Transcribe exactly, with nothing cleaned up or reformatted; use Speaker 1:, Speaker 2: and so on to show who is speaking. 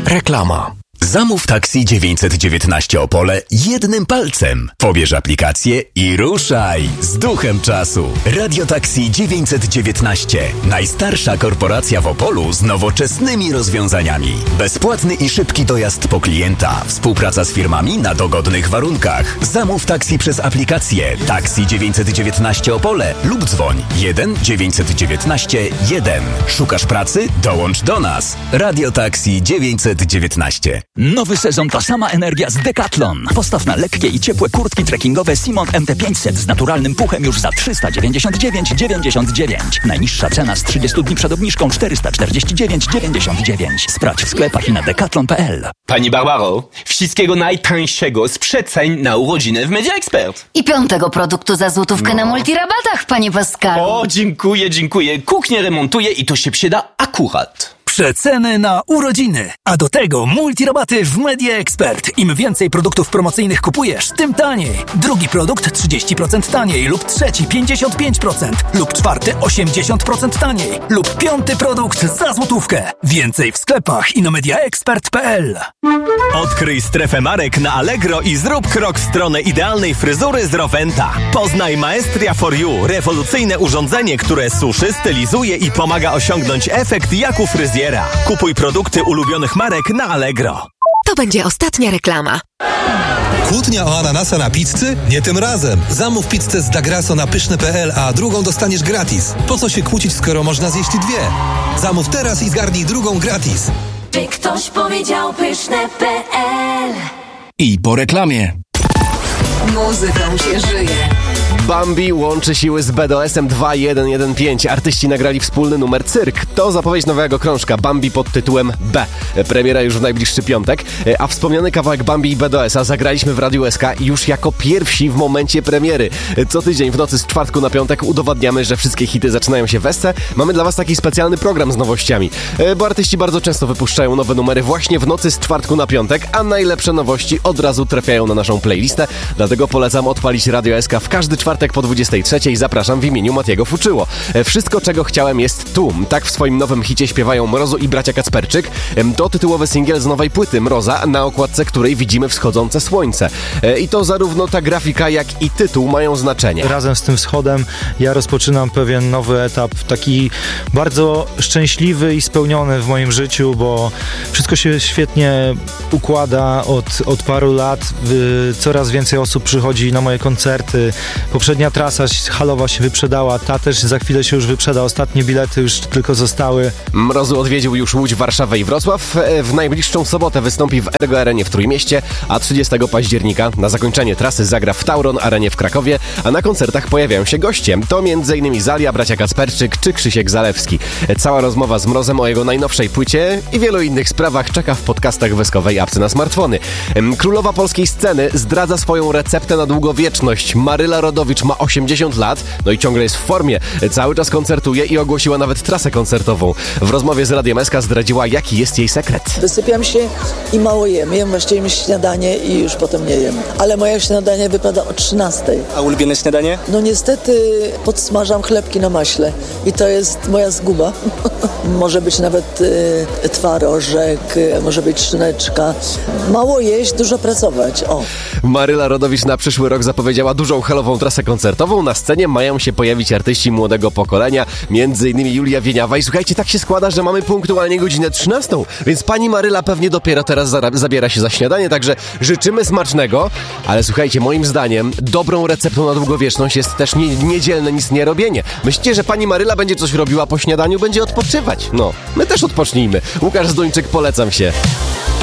Speaker 1: Reklama. Zamów taksi dziewięćset dziewiętnaście Opole jednym palcem. Pobierz aplikację i ruszaj z duchem czasu. Radio Taksi dziewięćset dziewiętnaście. Najstarsza korporacja w Opolu z nowoczesnymi rozwiązaniami. Bezpłatny i szybki dojazd po klienta. Współpraca z firmami na dogodnych warunkach. Zamów taksi przez aplikację Taksi dziewięćset dziewiętnaście Opole lub dzwoń jeden dziewięćset dziewiętnaście jeden. Szukasz pracy? Dołącz do nas. Radio Taksi dziewięćset dziewiętnaście.
Speaker 2: Nowy sezon to sama energia z Decathlon. Postaw na lekkie i ciepłe kurtki trekkingowe Simon M T pięćset z naturalnym puchem już za trzysta dziewięćdziesiąt dziewięć dziewięćdziesiąt dziewięć. Najniższa cena z trzydziestu dni przed obniżką czterysta czterdzieści dziewięć dziewięćdziesiąt dziewięć. Sprawdź w sklepach i na decathlon kropka p l.
Speaker 3: Pani Barbaro, wszystkiego najtańszego z przeceń na urodziny w Media Expert.
Speaker 4: I piątego produktu za złotówkę no. na multirabatach, panie Pascalu.
Speaker 3: O, dziękuję, dziękuję. Kuchnię remontuję i to się przyda akurat.
Speaker 5: Przeceny na urodziny, a do tego multirabaty w Media Expert. Im więcej produktów promocyjnych kupujesz, tym taniej. Drugi produkt trzydzieści procent taniej lub trzeci pięćdziesiąt pięć procent lub czwarty osiemdziesiąt procent taniej lub piąty produkt za złotówkę. Więcej w sklepach i na media expert kropka p l.
Speaker 6: Odkryj strefę marek na Allegro i zrób krok w stronę idealnej fryzury z Roventa. Poznaj Maestria for You, rewolucyjne urządzenie, które suszy, stylizuje i pomaga osiągnąć efekt jak u fryzjera. Kupuj produkty ulubionych marek na Allegro.
Speaker 7: To będzie ostatnia reklama.
Speaker 8: Kłótnia o ananasa na pizzy? Nie tym razem. Zamów pizzę z Dagrasso na pyszne kropka p l, a drugą dostaniesz gratis. Po co się kłócić, skoro można zjeść dwie? Zamów teraz i zgarnij drugą gratis.
Speaker 9: Czy ktoś powiedział pyszne kropka p l?
Speaker 1: I po reklamie.
Speaker 7: Muzyką się żyje.
Speaker 10: Bambi łączy siły z B D O S-em dwa jeden jeden pięć. Artyści nagrali wspólny numer Cyrk. To zapowiedź nowego krążka Bambi pod tytułem B. Premiera już w najbliższy piątek. A wspomniany kawałek Bambi i B D O S-a zagraliśmy w Radiu S K już jako pierwsi w momencie premiery. Co tydzień w nocy z czwartku na piątek udowadniamy, że wszystkie hity zaczynają się w Esce. Mamy dla was taki specjalny program z nowościami. Bo artyści bardzo często wypuszczają nowe numery właśnie w nocy z czwartku na piątek, a najlepsze nowości od razu trafiają na naszą playlistę. Dlatego polecam odpalić Radio S K w każdy czwartek po dwudziestej trzeciej. Zapraszam w imieniu Matiego Fuczyło. Wszystko, czego chciałem, jest tu. Tak w swoim nowym hicie śpiewają Mrozu i bracia Kacperczyk. To tytułowy singiel z nowej płyty Mroza, na okładce której widzimy wschodzące słońce. I to zarówno ta grafika, jak i tytuł mają znaczenie.
Speaker 11: Razem z tym wschodem ja rozpoczynam pewien nowy etap, taki bardzo szczęśliwy i spełniony w moim życiu, bo wszystko się świetnie układa od, od paru lat. Coraz więcej osób przychodzi na moje koncerty. Poprzednia trasa halowa się wyprzedała, ta też za chwilę się już wyprzeda. Ostatnie bilety już tylko zostały.
Speaker 10: Mrozu odwiedził już Łódź, Warszawę i Wrocław. W najbliższą sobotę wystąpi w Ergo Arenie w Trójmieście, a trzydziestego października na zakończenie trasy zagra w Tauron Arenie w Krakowie, a na koncertach pojawiają się goście. To między innymi Zalia, bracia Kacperczyk czy Krzysiek Zalewski. Cała rozmowa z Mrozem o jego najnowszej płycie i wielu innych sprawach czeka w podcastach w Weskowej apce na smartfony. Królowa polskiej sceny zdradza swoją receptę na długowieczność. Maryla Rodowicz ma osiemdziesiąt lat, no i ciągle jest w formie. Cały czas koncertuje i ogłosiła nawet trasę koncertową. W rozmowie z Radiem S K zdradziła, jaki jest jej sekret.
Speaker 12: Wysypiam się i mało jem. Jem właściwie śniadanie i już potem nie jem. Ale moje śniadanie wypada o trzynastej.
Speaker 13: A ulubione śniadanie?
Speaker 12: No niestety podsmażam chlebki na maśle i to jest moja zguba. Może być nawet y, twarożek, y, może być szyneczka. Mało jeść, dużo pracować. O.
Speaker 10: Maryla Rodowicz na przyszły rok zapowiedziała dużą halową trasę koncertową. Na scenie mają się pojawić artyści młodego pokolenia, między innymi Julia Wieniawa. I słuchajcie, tak się składa, że mamy punktualnie godzinę trzynastą, więc pani Maryla pewnie dopiero teraz za- zabiera się za śniadanie, także życzymy smacznego. Ale słuchajcie, moim zdaniem dobrą receptą na długowieczność jest też nie- niedzielne nic nie robienie. Myślicie, że pani Maryla będzie coś robiła po śniadaniu? Będzie odpoczywać. No, my też odpocznijmy. Łukasz Zduńczyk, polecam się.